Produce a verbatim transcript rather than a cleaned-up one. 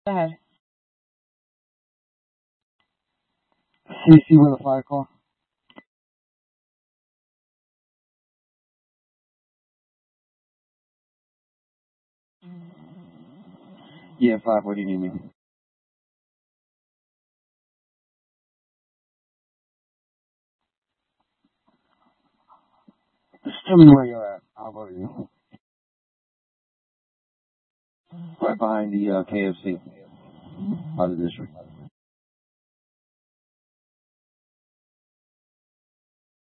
Go ahead. C C with a fire call. Yeah, five. What do you need me? Just tell me where you're at. I'll go to you. Right behind the uh, K F C, by the district.